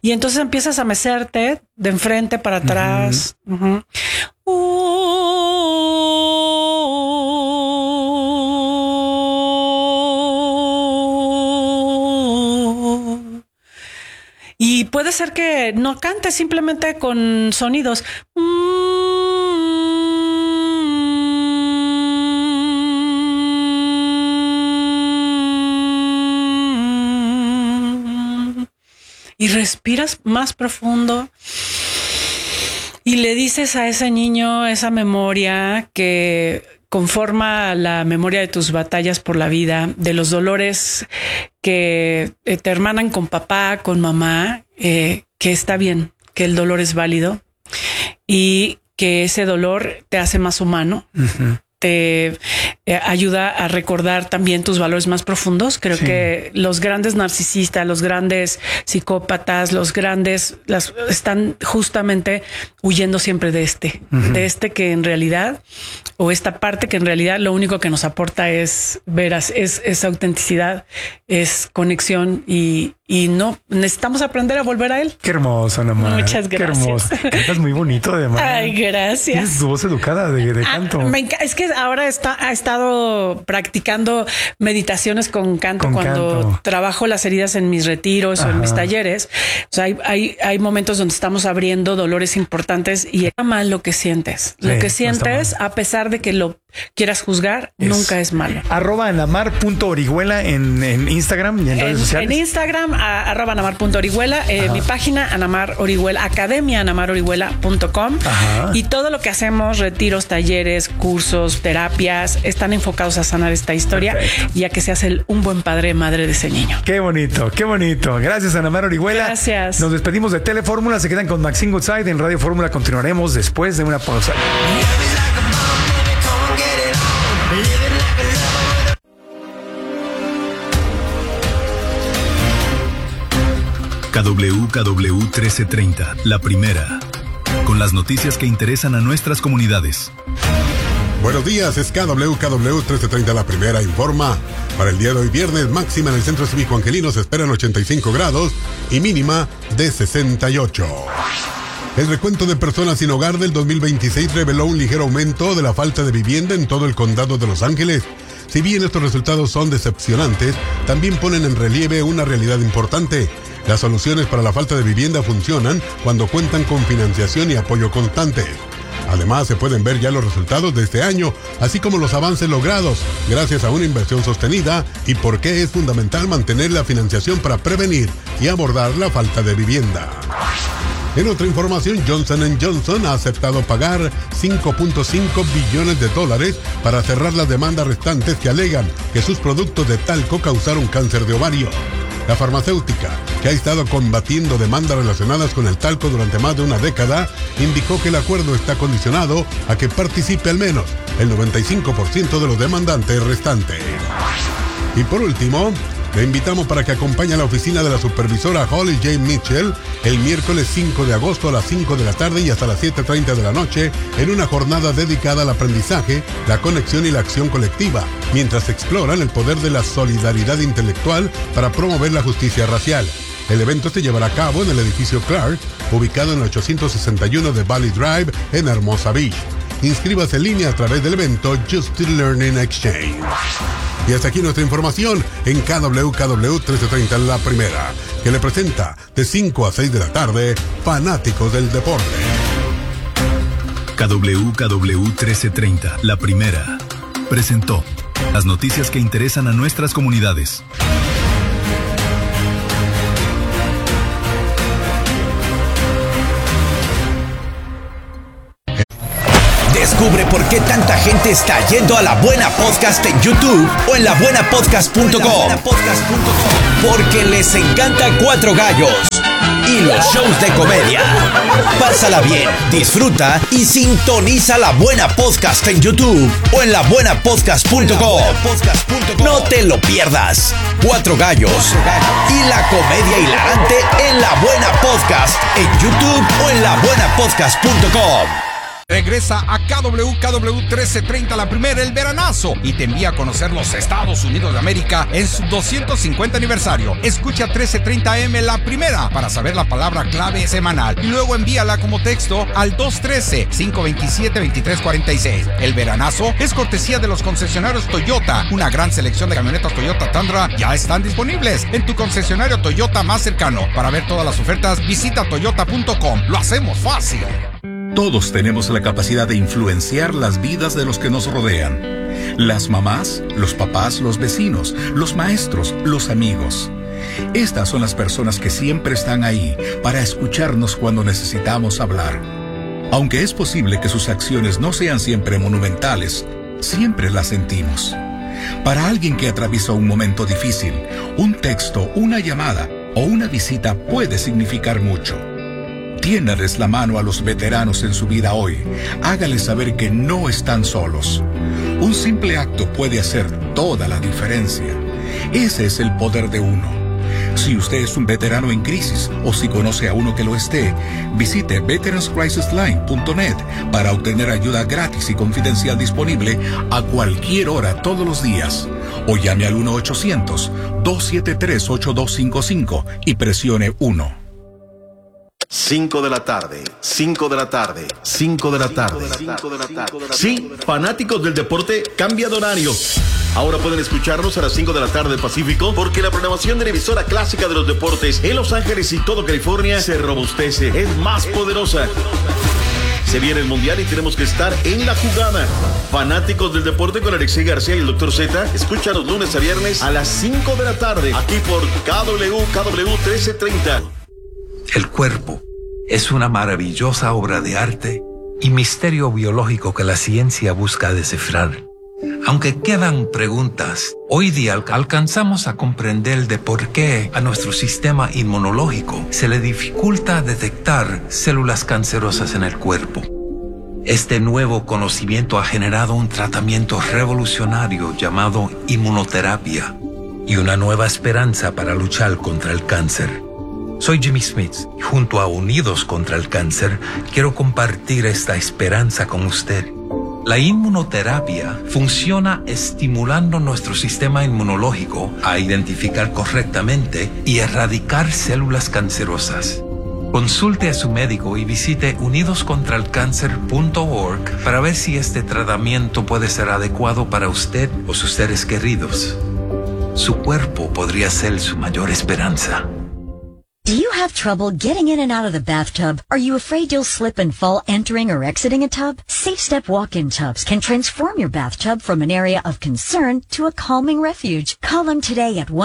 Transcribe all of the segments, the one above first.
Y entonces empiezas a mecerte de enfrente para atrás. Y puede ser que no cantes, simplemente con sonidos. Y respiras más profundo y le dices a ese niño esa memoria que conforma la memoria de tus batallas por la vida, de los dolores que te hermanan con papá, con mamá, que está bien, que el dolor es válido y que ese dolor te hace más humano. Te ayuda a recordar también tus valores más profundos. Creo que los grandes narcisistas, los grandes psicópatas, los grandes están justamente huyendo siempre de este que en realidad, o esta parte que en realidad lo único que nos aporta es veras, es autenticidad, es conexión y no necesitamos aprender a volver a él. Qué hermoso, Ana Mar. Muchas gracias. Qué hermoso. Cantas muy bonito, además. Ay, gracias. Tienes tu voz educada de canto. Es que ahora ha estado practicando meditaciones con canto cuando trabajo las heridas en mis retiros o en mis talleres. O sea, hay momentos donde estamos abriendo dolores importantes y está mal lo que sientes. Lo que sientes, a pesar de que lo quieras juzgar, nunca es malo. @anamar.orihuela en Instagram y en redes sociales. En Instagram, @anamar.orihuela, mi página Anamar Orihuela, Academia anamarorihuela.com, y todo lo que hacemos, retiros, talleres, cursos, terapias, están enfocados a sanar esta historia y a que seas un buen padre, madre de ese niño. Qué bonito, qué bonito. Gracias, Anamar Orihuela. Gracias. Nos despedimos de Telefórmula. Se quedan con Maxine Goodside en Radio Fórmula. Continuaremos después de una pausa. KWKW 1330, la primera, con las noticias que interesan a nuestras comunidades. Buenos días, es KWKW 1330, la primera, informa. Para el día de hoy viernes, máxima en el Centro Cívico Angelino se esperan 85 grados y mínima de 68. El recuento de personas sin hogar del 2026 reveló un ligero aumento de la falta de vivienda en todo el condado de Los Ángeles. Si bien estos resultados son decepcionantes, también ponen en relieve una realidad importante. Las soluciones para la falta de vivienda funcionan cuando cuentan con financiación y apoyo constante. Además, se pueden ver ya los resultados de este año, así como los avances logrados gracias a una inversión sostenida y por qué es fundamental mantener la financiación para prevenir y abordar la falta de vivienda. En otra información, Johnson & Johnson ha aceptado pagar $5.5 billones para cerrar las demandas restantes que alegan que sus productos de talco causaron cáncer de ovario. La farmacéutica, que ha estado combatiendo demandas relacionadas con el talco durante más de una década, indicó que el acuerdo está condicionado a que participe al menos el 95% de los demandantes restantes. Y por último, le invitamos para que acompañe a la oficina de la supervisora Holly J. Mitchell el miércoles 5 de agosto a las 5 de la tarde y hasta las 7:30 de la noche en una jornada dedicada al aprendizaje, la conexión y la acción colectiva, mientras exploran el poder de la solidaridad intelectual para promover la justicia racial. El evento se llevará a cabo en el edificio Clark, ubicado en el 861 de Valley Drive en Hermosa Beach. Inscríbase en línea a través del evento Justice Learning Exchange. Y hasta aquí nuestra información en KWKW 1330, la primera, que le presenta de 5 a 6 de la tarde, Fanáticos del Deporte. KWKW 1330, la primera, presentó las noticias que interesan a nuestras comunidades. Descubre por qué tanta gente está yendo a La Buena Podcast en YouTube o en labuenapodcast.com. Porque les encanta Cuatro Gallos y los shows de comedia. Pásala bien, disfruta y sintoniza La Buena Podcast en YouTube o en labuenapodcast.com. No te lo pierdas. Cuatro Gallos y la comedia hilarante en La Buena Podcast en YouTube o en labuenapodcast.com. Regresa a KWKW 1330 La Primera, el veranazo, y te envía a conocer los Estados Unidos de América en su 250 aniversario. Escucha 1330 AM La Primera para saber la palabra clave semanal y luego envíala como texto al 213-527-2346. El veranazo es cortesía de los concesionarios Toyota. Una gran selección de camionetas Toyota Tundra ya están disponibles en tu concesionario Toyota más cercano. Para ver todas las ofertas, visita toyota.com. Lo hacemos fácil. Todos tenemos la capacidad de influenciar las vidas de los que nos rodean. Las mamás, los papás, los vecinos, los maestros, los amigos. Estas son las personas que siempre están ahí para escucharnos cuando necesitamos hablar. Aunque es posible que sus acciones no sean siempre monumentales, siempre las sentimos. Para alguien que atraviesa un momento difícil, un texto, una llamada o una visita puede significar mucho. Tiéndales la mano a los veteranos en su vida hoy. Hágales saber que no están solos. Un simple acto puede hacer toda la diferencia. Ese es el poder de uno. Si usted es un veterano en crisis o si conoce a uno que lo esté, visite veteranscrisisline.net para obtener ayuda gratis y confidencial disponible a cualquier hora todos los días. O llame al 1-800-273-8255 y presione 1. 5 de la tarde, 5 de la tarde, 5 de la tarde. Sí, fanáticos del deporte, cambia de horario. Ahora pueden escucharnos a las 5 de la tarde Pacífico porque la programación de la emisora clásica de los deportes en Los Ángeles y todo California se robustece, es más poderosa. Se viene el Mundial y tenemos que estar en la jugada. Fanáticos del deporte con Alexei García y el Dr. Z, escúchanos lunes a viernes a las 5 de la tarde, aquí por KWKW 1330. El cuerpo es una maravillosa obra de arte y misterio biológico que la ciencia busca descifrar. Aunque quedan preguntas, hoy día alcanzamos a comprender de por qué a nuestro sistema inmunológico se le dificulta detectar células cancerosas en el cuerpo. Este nuevo conocimiento ha generado un tratamiento revolucionario llamado inmunoterapia y una nueva esperanza para luchar contra el cáncer. Soy Jimmy Smith y junto a Unidos contra el Cáncer quiero compartir esta esperanza con usted. La inmunoterapia funciona estimulando nuestro sistema inmunológico a identificar correctamente y erradicar células cancerosas. Consulte a su médico y visite unidoscontralcancer.org para ver si este tratamiento puede ser adecuado para usted o sus seres queridos. Su cuerpo podría ser su mayor esperanza. Do you have trouble getting in and out of the bathtub? Are you afraid you'll slip and fall entering or exiting a tub? Safe Step walk-in tubs can transform your bathtub from an area of concern to a calming refuge. Call them today at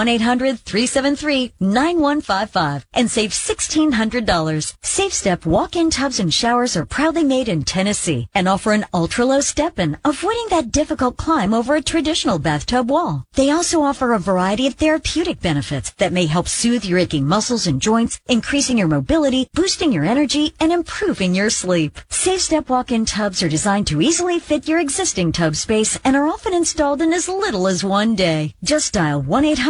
1-800-373-9155 and save $1,600. Safe Step walk-in tubs and showers are proudly made in Tennessee and offer an ultra-low step-in, avoiding that difficult climb over a traditional bathtub wall. They also offer a variety of therapeutic benefits that may help soothe your aching muscles and joints, increasing your mobility, boosting your energy, and improving your sleep. Safe Step walk-in tubs are designed to easily fit your existing tub space and are often installed in as little as one day. Just dial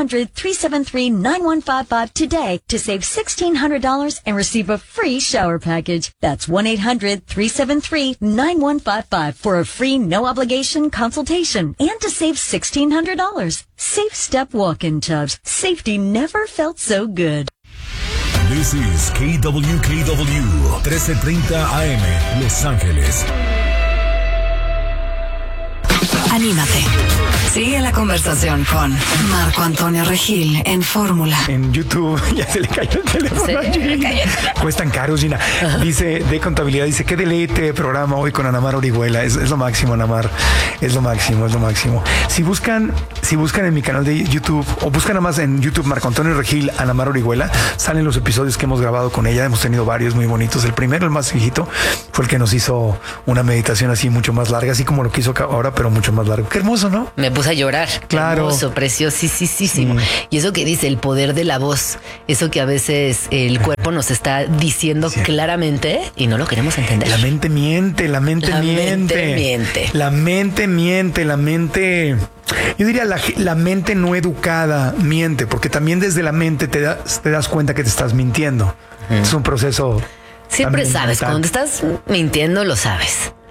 1-800-373-9155 today to save $1,600 and receive a free shower package. That's 1-800-373-9155 for a free no-obligation consultation and to save $1,600. Safe Step walk-in tubs. Safety never felt so good. This is KWKW 1330 AM, Los Ángeles. Anímate. Sigue la conversación con Marco Antonio Regil en Fórmula. En YouTube ya se le cayó el teléfono. Cuestan caros, Gina. Dice, de contabilidad, dice, qué deleite de programa hoy con Ana Mar Orihuela. Es lo máximo, Ana Mar. Es lo máximo, es lo máximo. Si buscan en mi canal de YouTube o buscan nada más en YouTube Marco Antonio Regil, Ana Mar Orihuela, salen los episodios que hemos grabado con ella. Hemos tenido varios muy bonitos. El primero, el más viejito, fue el que nos hizo una meditación así mucho más larga, así como lo que hizo ahora, pero mucho más largo. Qué hermoso, ¿no? Me puse a llorar. Claro. Hermoso, preciosísimo. Sí. Y eso que dice, el poder de la voz, eso que a veces el cuerpo nos está diciendo claramente y no lo queremos entender. La mente miente, la mente miente. La mente miente, la mente... Yo diría la mente no educada miente, porque también desde la mente te das cuenta que te estás mintiendo. Es un proceso... Siempre sabes, cuando te estás mintiendo lo sabes.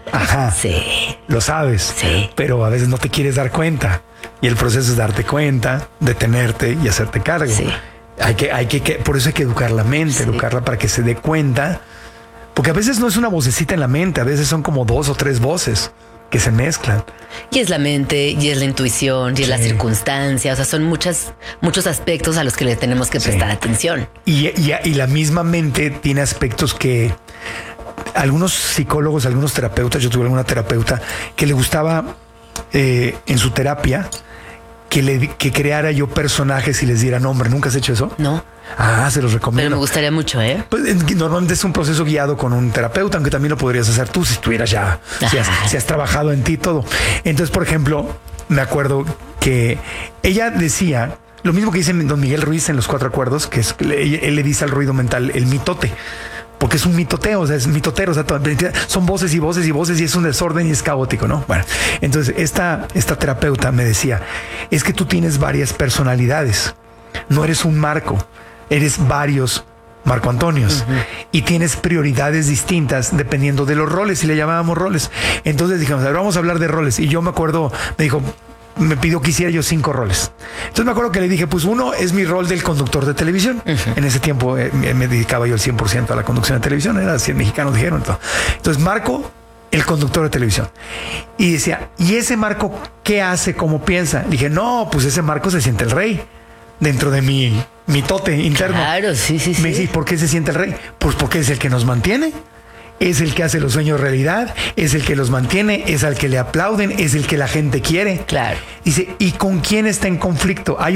Ajá. Sí. Lo sabes. Sí. Pero a veces no te quieres dar cuenta. Y el proceso es darte cuenta, detenerte y hacerte cargo. Sí. Por eso hay que educar la mente, educarla para que se dé cuenta. Porque a veces no es una vocecita en la mente, a veces son como 2 o 3 voces que se mezclan. Y es la mente, y es la intuición, y es la circunstancia. O sea, son muchos aspectos a los que le tenemos que prestar atención. Y la misma mente tiene aspectos que algunos psicólogos, algunos terapeutas, yo tuve alguna terapeuta que le gustaba en su terapia que creara yo personajes y les diera nombre. ¿Nunca has hecho eso? No. Se los recomiendo. Pero me gustaría mucho, ¿eh? Pues, normalmente es un proceso guiado con un terapeuta, aunque también lo podrías hacer tú si estuvieras ya, si has trabajado en ti todo. Entonces, por ejemplo, me acuerdo que ella decía lo mismo que dice don Miguel Ruiz en Los 4 Acuerdos, que es, él le dice al ruido mental el mitote. Porque es un mitoteo, o sea, es mitotero, o sea, son voces y voces y voces y es un desorden y es caótico, ¿no? Bueno, entonces esta terapeuta me decía, es que tú tienes varias personalidades, no eres un Marco, eres varios Marco Antonios y tienes prioridades distintas dependiendo de los roles, y le llamábamos roles. Entonces dijimos, a ver, vamos a hablar de roles. Y yo me acuerdo, me pidió que hiciera yo 5 roles. Entonces me acuerdo que le dije, pues uno es mi rol del conductor de televisión. En ese tiempo me dedicaba yo el 100% a la conducción de televisión. Era 100 mexicanos, dijeron. Entonces Marco, el conductor de televisión. Y decía, ¿y ese Marco qué hace? ¿Cómo piensa? Dije, no, pues ese Marco se siente el rey dentro de mi tote interno. Claro, sí. Me dice, ¿por qué se siente el rey? Pues porque es el que nos mantiene. Es el que hace los sueños realidad, es el que los mantiene, es al que le aplauden, es el que la gente quiere. Claro. Dice, ¿y con quién está en conflicto? Hay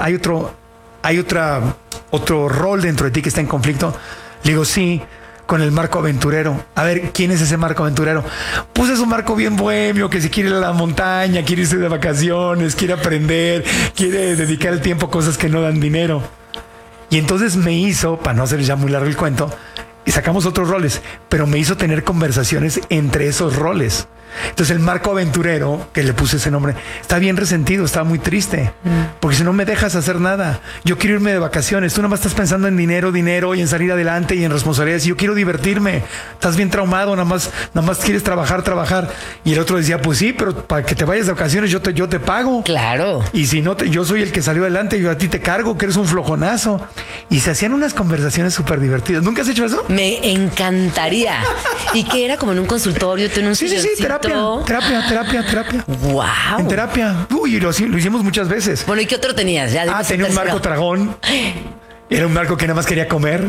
otro rol dentro de ti que está en conflicto. Le digo, sí, con el Marco aventurero. A ver, ¿quién es ese Marco aventurero? Pues es un Marco bien bohemio, que si quiere ir a la montaña, quiere irse de vacaciones, quiere aprender, quiere dedicar el tiempo a cosas que no dan dinero. Y entonces me hizo, para no hacer ya muy largo el cuento, y sacamos otros roles, pero me hizo tener conversaciones entre esos roles. Entonces el Marco aventurero, que le puse ese nombre, está bien resentido, está muy triste, porque si no me dejas hacer nada. Yo quiero irme de vacaciones, tú nada más estás pensando en dinero y en salir adelante y en responsabilidades. Yo quiero divertirme, estás bien traumado, nada más quieres trabajar. Y el otro decía, pues sí, pero para que te vayas de vacaciones yo te pago. Claro. Y si no, yo soy el que salió adelante, yo a ti te cargo, que eres un flojonazo. Y se hacían unas conversaciones súper divertidas. ¿Nunca has hecho eso? Me encantaría. Y que era como en un consultorio, tú en un silloncito. Terapia. Wow. En terapia. Uy, lo hicimos muchas veces. Bueno, ¿y qué otro tenías? Tenía un Marco Tragón. Era un Marco que nada más quería comer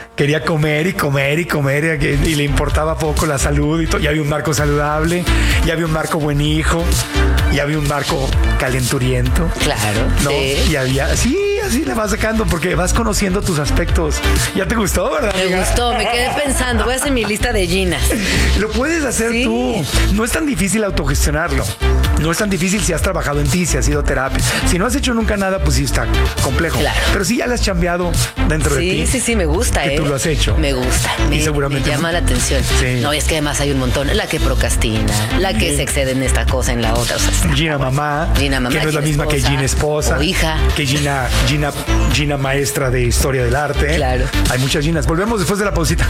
y le importaba poco la salud y todo. Ya había un Marco saludable, ya había un Marco buen hijo, ya había un Marco calenturiento. Claro. ¿No? Sí. Y había, así le vas sacando porque vas conociendo tus aspectos. ¿Ya te gustó, verdad? Me gustó, me quedé pensando, voy a hacer mi lista de Ginas. Lo puedes hacer tú. No es tan difícil autogestionarlo. No es tan difícil si has trabajado en ti, si has ido a terapia. Si no has hecho nunca nada, pues sí está complejo. Claro. Pero si ya le has chambeado dentro de ti. Sí, me gusta. Que tú lo has hecho. Me gusta. Y seguramente me llama la atención. Sí. No, es que además hay un montón. La que procrastina, la que se excede en esta cosa, en la otra. O sea, Gina mamá, que no es la misma esposa, que Gina esposa. O hija. Que Gina maestra de historia del arte. Claro. Hay muchas Ginas. Volvemos después de la pausita.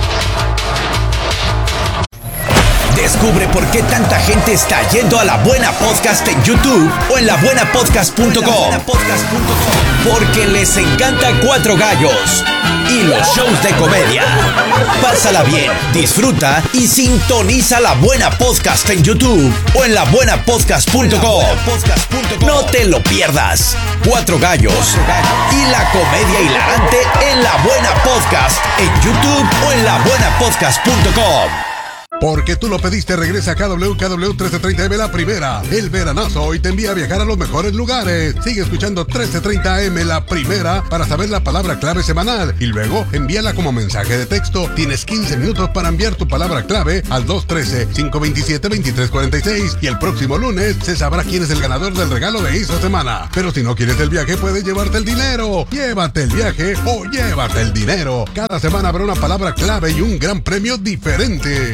Descubre por qué tanta gente está yendo a La Buena Podcast en YouTube o en labuenapodcast.com. Porque les encanta Cuatro Gallos y los shows de comedia. Pásala bien, disfruta y sintoniza La Buena Podcast en YouTube o en labuenapodcast.com. No te lo pierdas. Cuatro Gallos y la comedia hilarante en La Buena Podcast en YouTube o en labuenapodcast.com. Porque tú lo pediste, regresa a KW 1330M La Primera, el veranazo, y te envía a viajar a los mejores lugares. Sigue escuchando 1330M La Primera para saber la palabra clave semanal y luego envíala como mensaje de texto. Tienes 15 minutos para enviar tu palabra clave al 213-527-2346 y el próximo lunes se sabrá quién es el ganador del regalo de esta semana. Pero si no quieres el viaje, puedes llevarte el dinero. Llévate el viaje o llévate el dinero. Cada semana habrá una palabra clave y un gran premio diferente.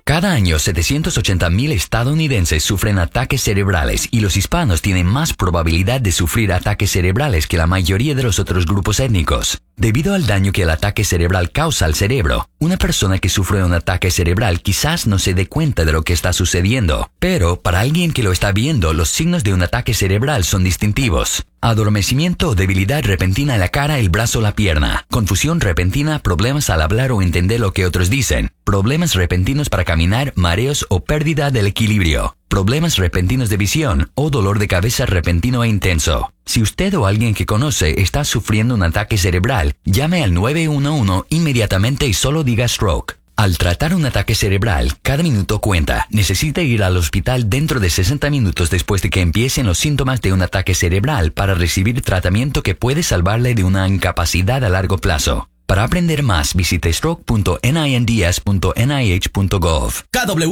Cada año, 780,000 estadounidenses sufren ataques cerebrales y los hispanos tienen más probabilidad de sufrir ataques cerebrales que la mayoría de los otros grupos étnicos. Debido al daño que el ataque cerebral causa al cerebro, una persona que sufre un ataque cerebral quizás no se dé cuenta de lo que está sucediendo, pero para alguien que lo está viendo, los signos de un ataque cerebral son distintivos. Adormecimiento o debilidad repentina en la cara, el brazo o la pierna. Confusión repentina, problemas al hablar o entender lo que otros dicen. Problemas repentinos para caminar, mareos o pérdida del equilibrio. Problemas repentinos de visión o dolor de cabeza repentino e intenso. Si usted o alguien que conoce está sufriendo un ataque cerebral, llame al 911 inmediatamente y solo diga stroke. Al tratar un ataque cerebral, cada minuto cuenta. Necesita ir al hospital dentro de 60 minutos después de que empiecen los síntomas de un ataque cerebral para recibir tratamiento que puede salvarle de una incapacidad a largo plazo. Para aprender más, visite stroke.ninds.nih.gov. KW